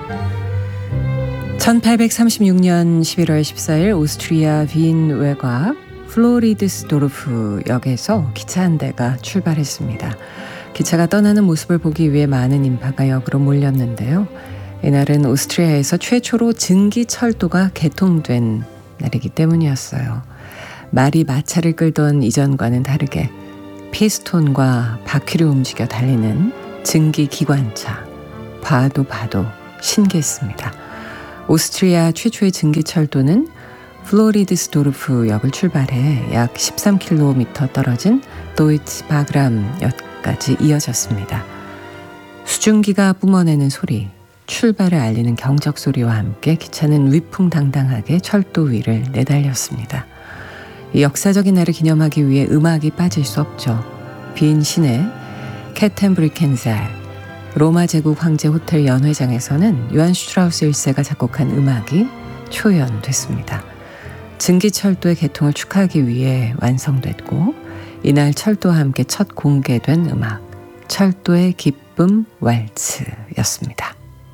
1836년 11월 14일 오스트리아 빈 외곽 플로리드스도르프 역에서 기차 한 대가 출발했습니다. 기차가 떠나는 모습을 보기 위해 많은 인파가 역으로 몰렸는데요. 이날은 오스트리아에서 최초로 증기철도가 개통된 날이기 때문이었어요. 말이 마차를 끌던 이전과는 다르게 피스톤과 바퀴를 움직여 달리는 증기기관차. 봐도 신기했습니다. 오스트리아 최초의 증기철도는 플로리드스도르프 역을 출발해 약 13km 떨어진 도이츠 바그람 역까지 이어졌습니다. 수증기가 뿜어내는 소리, 출발을 알리는 경적 소리와 함께 기차는 위풍당당하게 철도 위를 내달렸습니다. 이 역사적인 날을 기념하기 위해 음악이 빠질 수 없죠. 빈 시내 캐텐브리켄살 로마 제국 황제 호텔 연회장에서는 요한 슈트라우스 1세가 작곡한 음악이 초연됐습니다. 증기철도의 개통을 축하하기 위해 완성됐고 이날 철도와 함께 첫 공개된 음악 철도의 기쁨 왈츠였습니다.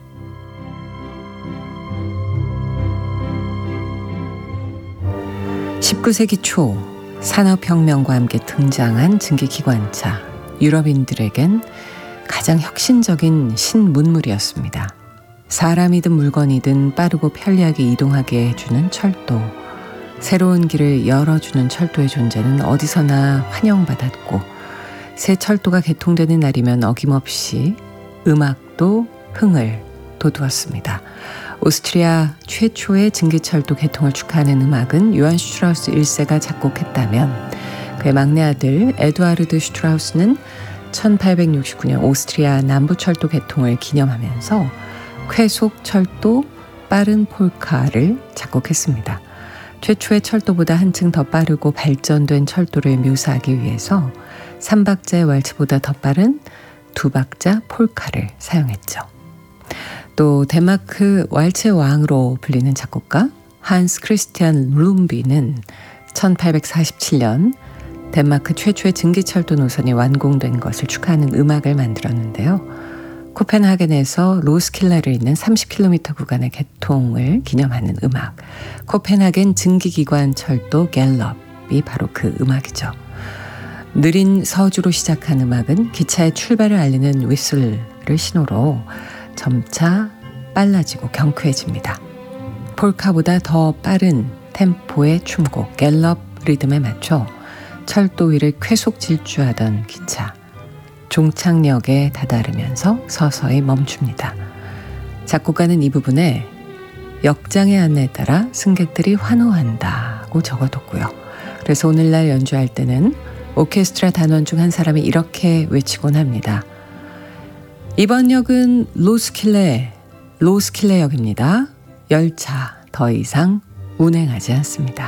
(19세기) 초 산업혁명과 함께 등장한 증기기관차 유럽인들에겐 가장 혁신적인 신문물이었습니다. 사람이든 물건이든 빠르고 편리하게 이동하게 해주는 철도. 새로운 길을 열어주는 철도의 존재는 어디서나 환영받았고 새 철도가 개통되는 날이면 어김없이 음악도 흥을 돋우었습니다. 오스트리아 최초의 증기철도 개통을 축하하는 음악은 요한 슈트라우스 1세가 작곡했다면 그의 막내 아들 에두아르드 슈트라우스는 1869년 오스트리아 남부철도 개통을 기념하면서 쾌속철도 빠른 폴카를 작곡했습니다. 최초의 철도보다 한층 더 빠르고 발전된 철도를 묘사하기 위해서 3박자의 왈츠보다 더 빠른 2박자 폴카를 사용했죠. 또 덴마크 왈츠의 왕으로 불리는 작곡가 한스 크리스티안 룸비는 1847년 덴마크 최초의 증기철도 노선이 완공된 것을 축하하는 음악을 만들었는데요. 코펜하겐에서 로스킬레를 잇는 30km 구간의 개통을 기념하는 음악 코펜하겐 증기기관 철도 갤럽이 바로 그 음악이죠. 느린 서주로 시작한 음악은 기차의 출발을 알리는 휘슬을 신호로 점차 빨라지고 경쾌해집니다. 폴카보다 더 빠른 템포의 춤곡 갤럽 리듬에 맞춰 철도 위를 쾌속 질주하던 기차 종착역에 다다르면서 서서히 멈춥니다. 작곡가는 이 부분에 역장의 안내에 따라 승객들이 환호한다고 적어뒀고요. 그래서 오늘날 연주할 때는 오케스트라 단원 중 한 사람이 이렇게 외치곤 합니다. 이번 역은 로스킬레역입니다. 열차 더 이상 운행하지 않습니다.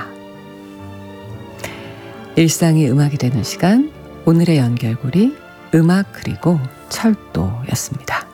일상이 음악이 되는 시간 오늘의 연결고리 음악 그리고 철도였습니다.